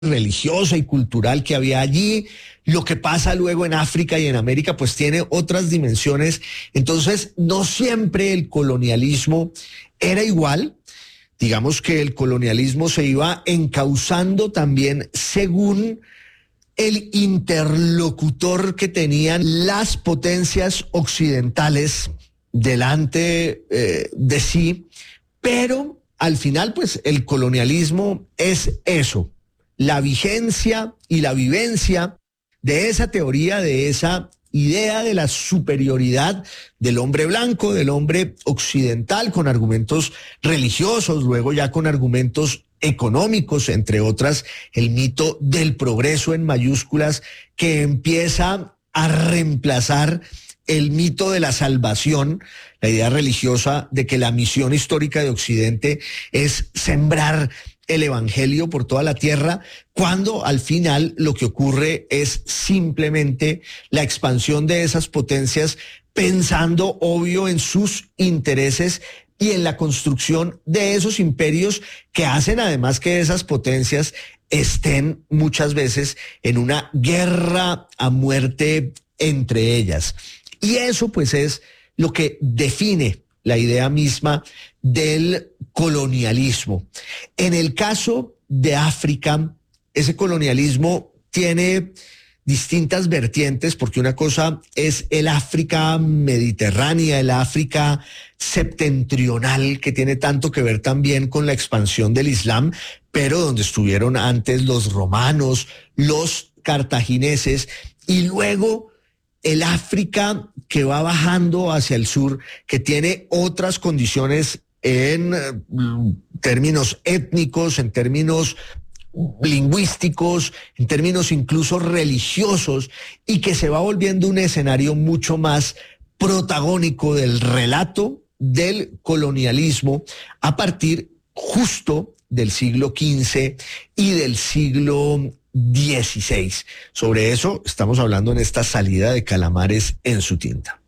religiosa y cultural que había allí. Lo que pasa luego en África y en América pues tiene otras dimensiones. Entonces no siempre el colonialismo era igual. Digamos que el colonialismo se iba encauzando también según el interlocutor que tenían las potencias occidentales delante de sí, pero al final pues el colonialismo es eso, la vigencia y la vivencia de esa teoría, de esa idea de la superioridad del hombre blanco, del hombre occidental, con argumentos religiosos, luego ya con argumentos económicos, entre otras, el mito del progreso en mayúsculas, que empieza a reemplazar el mito de la salvación, la idea religiosa de que la misión histórica de Occidente es sembrar el evangelio por toda la tierra, cuando al final lo que ocurre es simplemente la expansión de esas potencias, pensando obvio en sus intereses y en la construcción de esos imperios que hacen además que esas potencias estén muchas veces en una guerra a muerte entre ellas. Y eso pues es lo que define la idea misma del colonialismo. En el caso de África, ese colonialismo tiene distintas vertientes, porque una cosa es el África mediterránea, el África septentrional, que tiene tanto que ver también con la expansión del Islam, pero donde estuvieron antes los romanos, los cartagineses, y luego el África que va bajando hacia el sur, que tiene otras condiciones en términos étnicos, en términos lingüísticos, en términos incluso religiosos, y que se va volviendo un escenario mucho más protagónico del relato del colonialismo a partir justo del siglo XV y del siglo XVI. Sobre eso estamos hablando en esta salida de Calamares en su tinta.